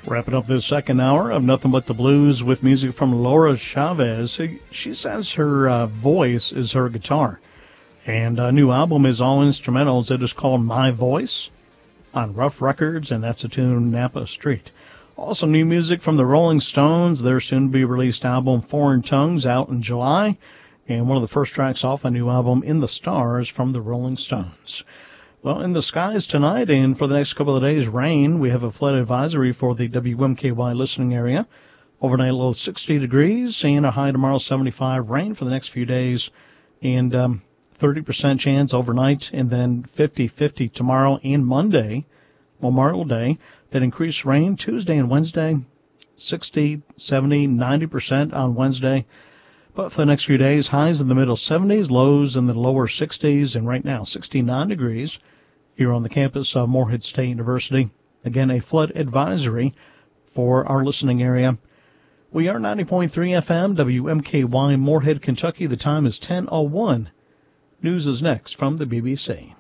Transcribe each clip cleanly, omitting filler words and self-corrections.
Wrapping up this second hour of Nothing But the Blues with music from Laura Chavez. She says her voice is her guitar. And a new album is all instrumentals. It is called My Voice on Rough Records, and that's a tune, Napa Street. Also new music from the Rolling Stones. Their soon-to-be-released album, Foreign Tongues, out in July. And one of the first tracks off a new album, In the Stars, from the Rolling Stones. Well, in the skies tonight and for the next couple of days, rain. We have a flood advisory for the WMKY listening area. Overnight low 60 degrees and a high tomorrow 75. Rain for the next few days and 30% chance overnight, and then 50-50 tomorrow and Monday, Memorial Day. That increased rain Tuesday and Wednesday, 60, 70, 90% on Wednesday. But for the next few days, highs in the middle 70s, lows in the lower 60s, and right now 69 degrees here on the campus of Morehead State University. Again, a flood advisory for our listening area. We are 90.3 FM, WMKY, Morehead, Kentucky. The time is 10:01. News is next from the BBC.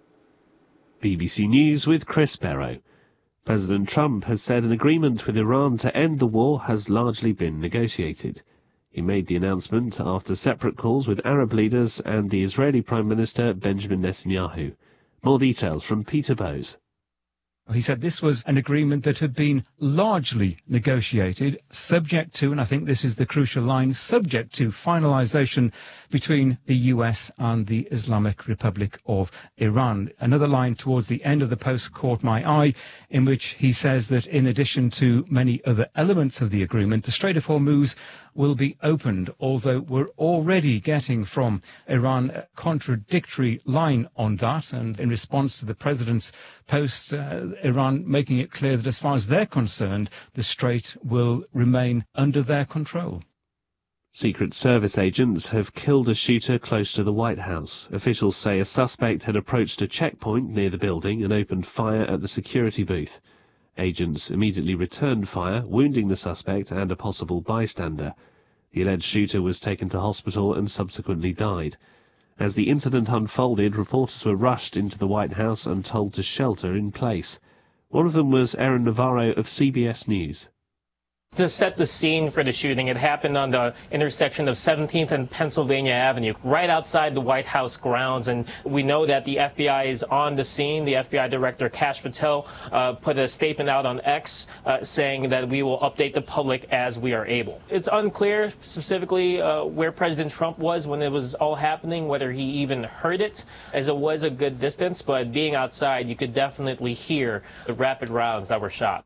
BBC News with Chris Barrow. President Trump has said an agreement with Iran to end the war has largely been negotiated. He made the announcement after separate calls with Arab leaders and the Israeli Prime Minister Benjamin Netanyahu. More details from Peter Bowes. He said this was an agreement that had been largely negotiated, subject to, and I think this is the crucial line, subject to finalization between the US and the Islamic Republic of Iran. Another line towards the end of the post caught my eye, in which he says that in addition to many other elements of the agreement, the Strait of Hormuz will be opened, although we're already getting from Iran a contradictory line on that, and in response to the president's post, Iran making it clear that as far as they're concerned, the strait will remain under their control. Secret Service agents have killed a shooter close to the White House. Officials say a suspect had approached a checkpoint near the building and opened fire at the security booth. Agents immediately returned fire, wounding the suspect and a possible bystander. The alleged shooter was taken to hospital and subsequently died. As the incident unfolded, reporters were rushed into the White House and told to shelter in place. One of them was Erin Navarro of CBS News. To set the scene for the shooting, it happened on the intersection of 17th and Pennsylvania Avenue, right outside the White House grounds. And we know that the FBI is on the scene. The FBI Director Kash Patel put a statement out on X saying that we will update the public as we are able. It's unclear specifically where President Trump was when it was all happening, whether he even heard it, as it was a good distance. But being outside, you could definitely hear the rapid rounds that were shot.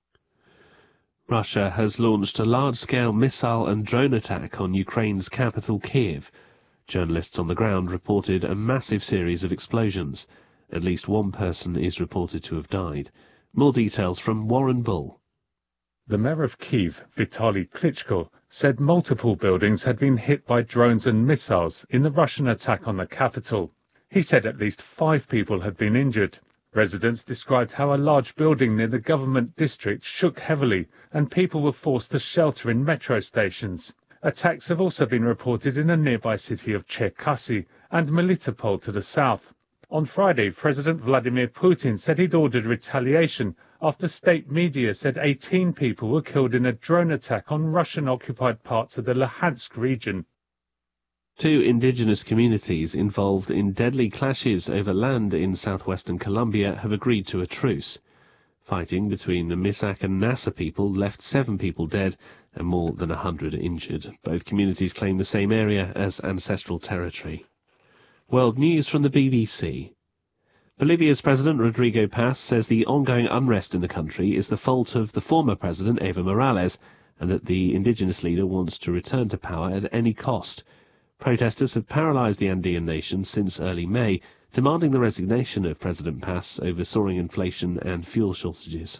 Russia has launched a large-scale missile and drone attack on Ukraine's capital, Kyiv. Journalists on the ground reported a massive series of explosions. At least one person is reported to have died. More details from Warren Bull. The mayor of Kyiv, Vitaly Klitschko, said multiple buildings had been hit by drones and missiles in the Russian attack on the capital. He said at least 5 people had been injured. Residents described how a large building near the government district shook heavily and people were forced to shelter in metro stations. Attacks have also been reported in a nearby city of Cherkasy and Melitopol to the south. On Friday, President Vladimir Putin said he'd ordered retaliation after state media said 18 people were killed in a drone attack on Russian-occupied parts of the Luhansk region. 2 indigenous communities involved in deadly clashes over land in southwestern Colombia have agreed to a truce. Fighting between the Misak and Nasa people left 7 people dead and more than 100 injured. Both communities claim the same area as ancestral territory. World news from the BBC. Bolivia's President Rodrigo Paz says the ongoing unrest in the country is the fault of the former president Evo Morales and that the indigenous leader wants to return to power at any cost. Protesters have paralysed the Andean nation since early May, demanding the resignation of President Paz over soaring inflation and fuel shortages.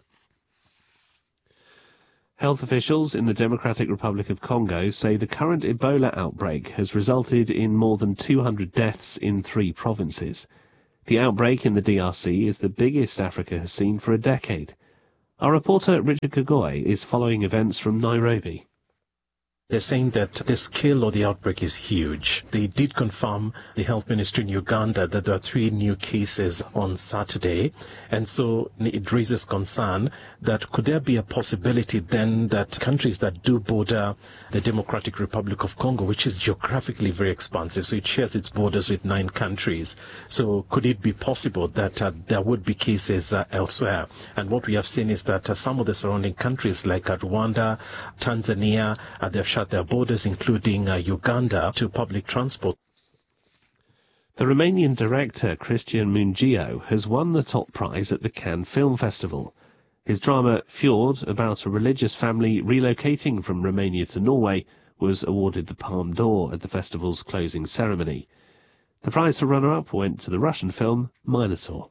Health officials in the Democratic Republic of Congo say the current Ebola outbreak has resulted in more than 200 deaths in 3 provinces. The outbreak in the DRC is the biggest Africa has seen for a decade. Our reporter Richard Kagoi is following events from Nairobi. They're saying that the scale of the outbreak is huge. They did confirm, the health ministry in Uganda, that there are 3 new cases on Saturday. And so it raises concern that could there be a possibility then that countries that do border the Democratic Republic of Congo, which is geographically very expansive, so it shares its borders with 9 countries. So could it be possible that there would be cases elsewhere? And what we have seen is that some of the surrounding countries like Rwanda, Tanzania, they've shut their borders, including Uganda, to public transport. The Romanian director Cristian Mungiu has won the top prize at the Cannes Film Festival. His drama Fjord, about a religious family relocating from Romania to Norway, was awarded the Palme d'Or at the festival's closing ceremony. The prize for runner-up went to the Russian film Minotaur.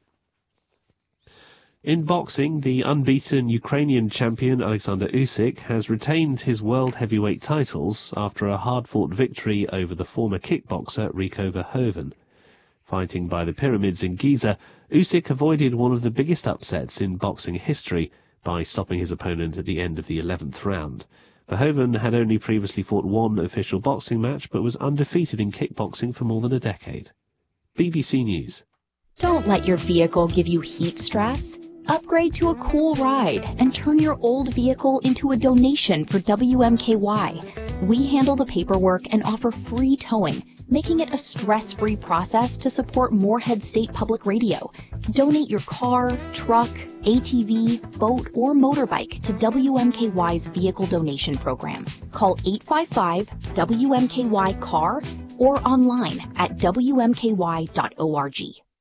In boxing, the unbeaten Ukrainian champion Alexander Usyk has retained his world heavyweight titles after a hard-fought victory over the former kickboxer Rico Verhoeven. Fighting by the pyramids in Giza, Usyk avoided one of the biggest upsets in boxing history by stopping his opponent at the end of the 11th round. Verhoeven had only previously fought one official boxing match, but was undefeated in kickboxing for more than a decade. BBC News. Don't let your vehicle give you heat stress. Upgrade to a cool ride and turn your old vehicle into a donation for WMKY. We handle the paperwork and offer free towing, making it a stress-free process to support Moorhead State Public Radio. Donate your car, truck, ATV, boat, or motorbike to WMKY's Vehicle Donation Program. Call 855-WMKY-CAR or online at WMKY.org.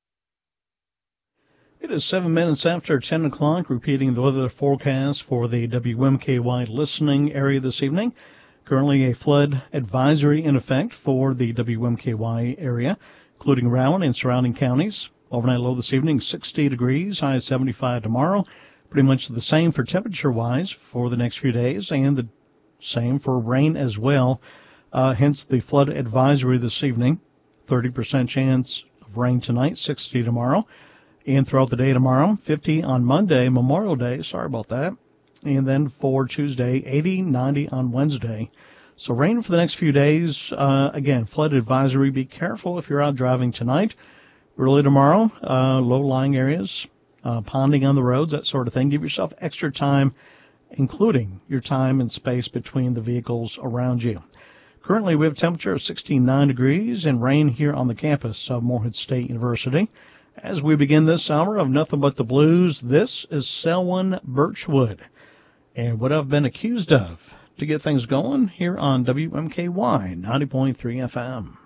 It is 7 minutes after 10 o'clock, repeating the weather forecast for the WMKY listening area this evening. Currently a flood advisory in effect for the WMKY area, including Rowan and surrounding counties. Overnight low this evening, 60 degrees, high 75 tomorrow. Pretty much the same for temperature-wise for the next few days, and the same for rain as well. Hence the flood advisory this evening. 30% chance of rain tonight, 60 tomorrow. And throughout the day tomorrow, 50 on Monday, Memorial Day, sorry about that. And then for Tuesday, 80, 90 on Wednesday. So rain for the next few days. Again, flood advisory. Be careful if you're out driving tonight. Early tomorrow, low-lying areas, ponding on the roads, that sort of thing. Give yourself extra time, including your time and space between the vehicles around you. Currently, we have a temperature of 69 degrees and rain here on the campus of Moorhead State University. As we begin this hour of Nothing But the Blues, this is Selwyn Birchwood and what I've been accused of to get things going here on WMKY 90.3 FM.